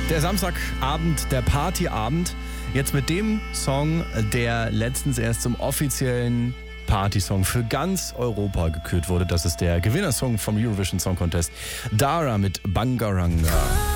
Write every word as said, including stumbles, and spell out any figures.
Der Samstagabend, der Partyabend, jetzt mit dem Song, der letztens erst zum offiziellen Partysong für ganz Europa gekürt wurde. Das ist der Gewinnersong vom Eurovision Song Contest. Dara mit Bangaranga.